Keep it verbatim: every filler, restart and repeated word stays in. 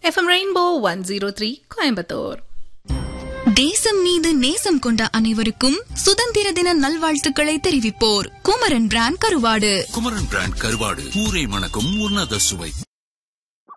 FM rainbow one zero three Coimbatore. தேசம் மீது நேசம் கொண்ட அனைவருக்கும் சுதந்திர தின நல்வாழ்த்துக்களை தெரிவிப்போர் குமரன் பிராண்ட் கருவாடு. குமரன் பிராண்ட் கருவாடு ஊரை மணக்கும் உன்னத சுவை.